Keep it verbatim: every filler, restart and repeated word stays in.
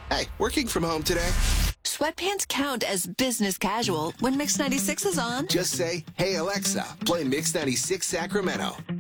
Hey, working from home today? Sweatpants count as business casual when Mix ninety-six is on. Just say, hey, Alexa, play Mix ninety-six Sacramento.